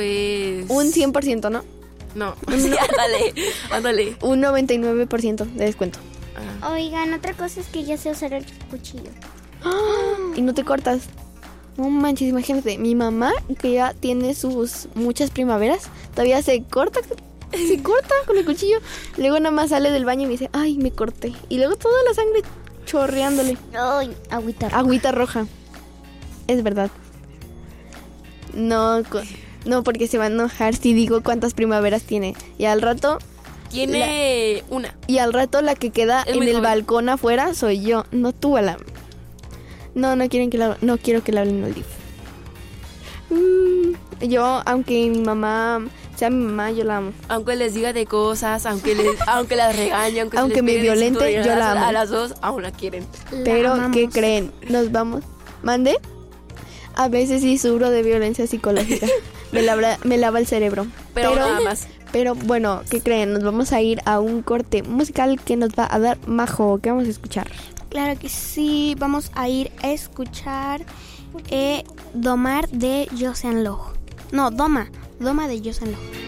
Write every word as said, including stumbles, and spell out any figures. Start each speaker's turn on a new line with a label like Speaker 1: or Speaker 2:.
Speaker 1: es...
Speaker 2: Un cien por ciento, ¿no?
Speaker 1: No, sí, ándale, ándale.
Speaker 2: Un noventa y nueve por ciento de descuento.
Speaker 1: Ah.
Speaker 3: Oigan, otra cosa es que ya sé usar el cuchillo.
Speaker 2: Y no te cortas. No manches, imagínate, mi mamá, que ya tiene sus muchas primaveras, todavía se corta, se corta con el cuchillo. Luego nada más sale del baño y me dice, ay, me corté. Y luego toda la sangre chorreándole.
Speaker 3: Ay, agüita roja.
Speaker 2: Agüita roja. Es verdad. No, co- no, porque se va a enojar si digo cuántas primaveras tiene. Y al rato,
Speaker 1: Tiene una.
Speaker 2: y al rato la que queda
Speaker 1: Es
Speaker 2: en
Speaker 1: muy
Speaker 2: el
Speaker 1: joven.
Speaker 2: balcón afuera soy yo, no tú, Alan. No, no quieren que la, no quiero que la hablen al D I F. Mm, yo, aunque mi mamá sea mi mamá, yo la amo.
Speaker 1: Aunque les diga de cosas, aunque les, aunque las regañe, aunque,
Speaker 2: Aunque
Speaker 1: les
Speaker 2: me
Speaker 1: pegue
Speaker 2: violente,
Speaker 1: cinturonazos,
Speaker 2: yo la amo.
Speaker 1: A las dos aún la quieren.
Speaker 3: La
Speaker 2: Pero,
Speaker 3: amamos.
Speaker 2: ¿qué creen? Nos vamos. ¿Mande? A veces sí sufro de violencia psicológica. me, lava, me lava el cerebro.
Speaker 1: Pero, nada más.
Speaker 2: Pero bueno, ¿qué creen? Nos vamos a ir a un corte musical que nos va a dar Majo. ¿Qué vamos a escuchar?
Speaker 4: Claro que sí, vamos a ir a escuchar eh, Domar de Josean Lojo. No, Doma, Doma de Josean Lojo.